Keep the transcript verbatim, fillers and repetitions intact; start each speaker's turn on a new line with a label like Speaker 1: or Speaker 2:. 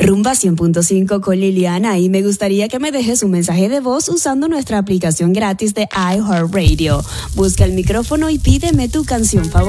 Speaker 1: Rumba cien punto cinco con Liliana, y me gustaría que me dejes un mensaje de voz usando nuestra aplicación gratis de iHeartRadio. Busca el micrófono y pídeme tu canción favorita.